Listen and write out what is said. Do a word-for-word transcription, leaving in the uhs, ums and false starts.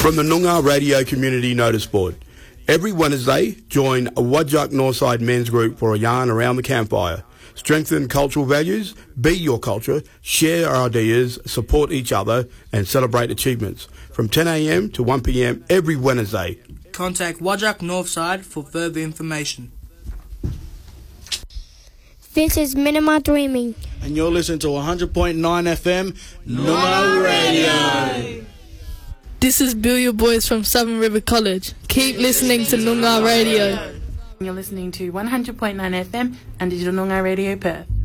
From the Noongar Radio Community Notice Board. Every Wednesday, join a Wadjuk Northside men's group for a yarn around the campfire. Strengthen cultural values, be your culture, share our ideas, support each other and celebrate achievements. From ten a m to one p m every Wednesday. Contact Wadjuk Northside for further information. This is Minima Dreaming. And you're listening to one hundred point nine F M Noongar Radio. This is Bill Your Boys from Southern River College. Keep listening to Noongar Radio. You're listening to one hundred point nine F M and Digital Noongar Radio Perth.